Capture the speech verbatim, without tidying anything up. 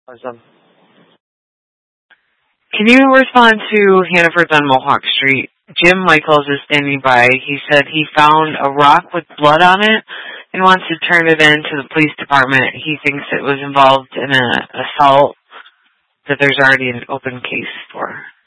Awesome. Can you respond to Hannaford's on Mohawk Street? Jim Michaels is standing by. He said he found a rock with blood on it and wants to turn it in to the police department. He thinks it was involved in an assault that there's already an open case for.